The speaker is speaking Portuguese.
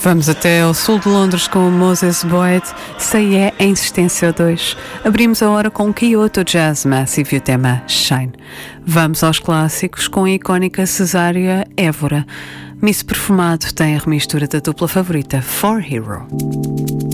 Vamos até ao sul de Londres com o Moses Boyd, Say É em Insistência 2. Abrimos a hora com Kyoto Jazz Massive e o tema Shine. Vamos aos clássicos com a icónica Cesária Évora. Miss Perfumado tem a remistura da dupla favorita, For Hero.